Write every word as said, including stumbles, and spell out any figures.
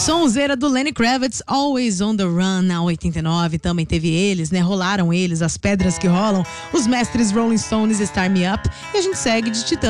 Sonzeira do Lenny Kravitz, Always on the Run, na oitenta e nove. Também teve eles, né? Rolaram eles, As Pedras que Rolam, os mestres Rolling Stones, Start Me Up. E a gente segue de Titãs.